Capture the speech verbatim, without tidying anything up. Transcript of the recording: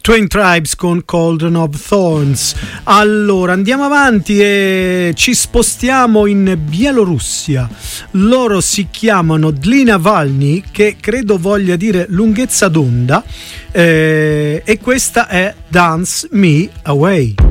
Twin Tribes con Cauldron of Thorns. Allora andiamo avanti e ci spostiamo in Bielorussia. Loro si chiamano Dli Navalny, che credo voglia dire lunghezza d'onda, eh, e questa è Dance Me Away.